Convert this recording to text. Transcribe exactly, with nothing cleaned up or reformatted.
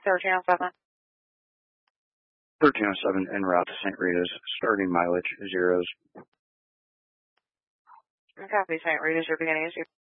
thirteen oh seven. thirteen oh seven en route to Saint Rita's, starting mileage zeros. Copy, Saint Rita's, your beginning is